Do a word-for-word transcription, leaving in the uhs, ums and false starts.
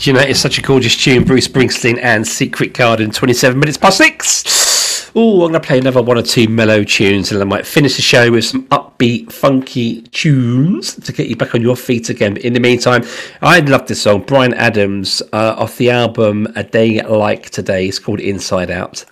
You know, it's such a gorgeous tune, Bruce Springsteen and Secret Garden, twenty-seven minutes past six. Oh, I'm going to play another one or two mellow tunes, and I might finish the show with some upbeat, funky tunes to get you back on your feet again. But in the meantime, I love this song, Bryan Adams, uh, off the album A Day Like Today. It's called Inside Out.